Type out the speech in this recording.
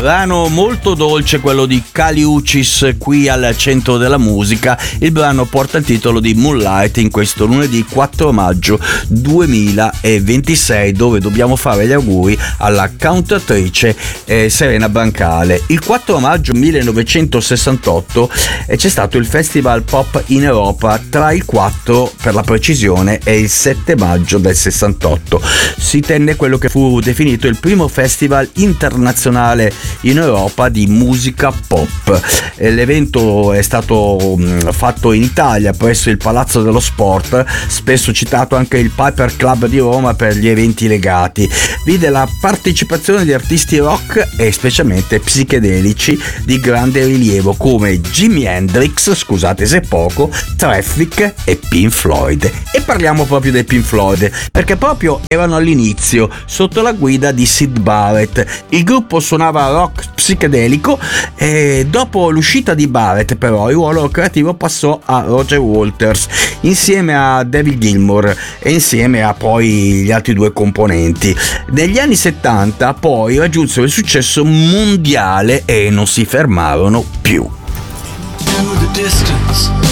Brano molto dolce, quello di Kali Uchis, qui al centro della musica. Il brano porta il titolo di Moonlight in questo lunedì 4 maggio 2026, dove dobbiamo fare gli auguri alla cantautrice Serena Brancale. Il 4 maggio 1968 c'è stato il Festival Pop in Europa, tra il 4 per la precisione e il 7 maggio del 68. Si tenne quello che fu definito il primo festival internazionale in Europa di musica pop. L'evento è stato fatto in Italia presso il Palazzo dello Sport, spesso citato anche il Piper Club di Roma per gli eventi legati. Vide la partecipazione di artisti rock e specialmente psichedelici di grande rilievo come Jimi Hendrix, scusate se poco, Traffic e Pink Floyd. E parliamo proprio dei Pink Floyd, perché proprio erano all'inizio sotto la guida di Syd Barrett. Il gruppo suonava rock psichedelico e dopo l'uscita di Barrett però il ruolo creativo passò a Roger Waters insieme a David Gilmour e insieme a poi gli altri due componenti. Negli anni 70 poi raggiunsero il successo mondiale e non si fermarono più. To the distance